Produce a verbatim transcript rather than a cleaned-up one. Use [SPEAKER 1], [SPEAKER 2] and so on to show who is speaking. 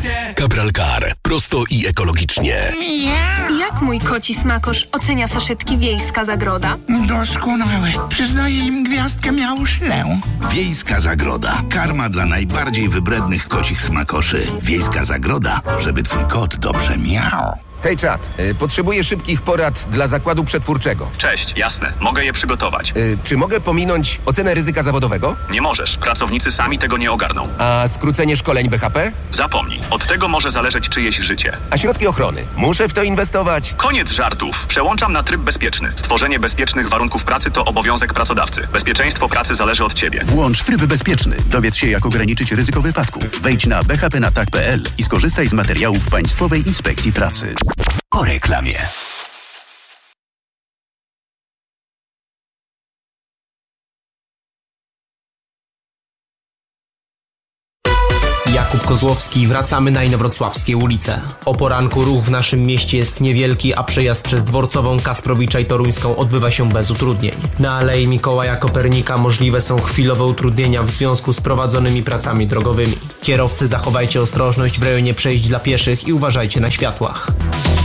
[SPEAKER 1] Cabral Car. Prosto i ekologicznie.
[SPEAKER 2] Jak mój koci smakosz ocenia saszetki Wiejska Zagroda?
[SPEAKER 3] Doskonałe. Przyznaję im gwiazdkę miałuszlę.
[SPEAKER 4] Wiejska Zagroda. Karma dla najbardziej wybrednych kocich smakoszy. Wiejska Zagroda, żeby twój kot dobrze miał.
[SPEAKER 5] Hej czat, y, potrzebuję szybkich porad dla zakładu przetwórczego.
[SPEAKER 6] Cześć, jasne, mogę je przygotować.
[SPEAKER 5] Y, czy mogę pominąć ocenę ryzyka zawodowego?
[SPEAKER 6] Nie możesz, pracownicy sami tego nie ogarną.
[SPEAKER 5] A skrócenie szkoleń B H P?
[SPEAKER 6] Zapomnij, od tego może zależeć czyjeś życie.
[SPEAKER 5] A środki ochrony? Muszę w to inwestować?
[SPEAKER 6] Koniec żartów. Przełączam na tryb bezpieczny. Stworzenie bezpiecznych warunków pracy to obowiązek pracodawcy. Bezpieczeństwo pracy zależy od ciebie.
[SPEAKER 7] Włącz tryb bezpieczny. Dowiedz się, jak ograniczyć ryzyko wypadku. Wejdź na b h p na tak kropka p l i skorzystaj z materiałów Państwowej Inspekcji Pracy.
[SPEAKER 1] Po reklamie.
[SPEAKER 8] Jakub Kozłowski, wracamy na Inowrocławskie ulice. O poranku ruch w naszym mieście jest niewielki, a przejazd przez Dworcową, Kasprowicza i Toruńską odbywa się bez utrudnień. Na Alei Mikołaja Kopernika możliwe są chwilowe utrudnienia w związku z prowadzonymi pracami drogowymi. Kierowcy, zachowajcie ostrożność w rejonie przejść dla pieszych i uważajcie na światłach.